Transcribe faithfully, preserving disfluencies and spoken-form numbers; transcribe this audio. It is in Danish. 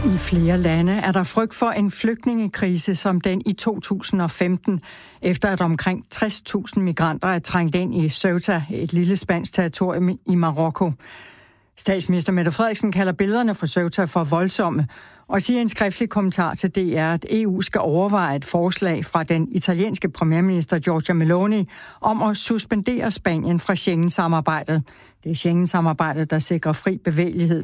I flere lande er der frygt for en flygtningekrise som den i to tusind og femten, efter at omkring tres tusind migranter er trængt ind i Ceuta, et lille spansk territorium i Marokko. Statsminister Mette Frederiksen kalder billederne fra Ceuta for voldsomme, og siger i en skriftlig kommentar til D R, at E U skal overveje et forslag fra den italienske premierminister Giorgia Meloni om at suspendere Spanien fra Schengen-samarbejdet. Det er Schengen-samarbejdet, der sikrer fri bevægelighed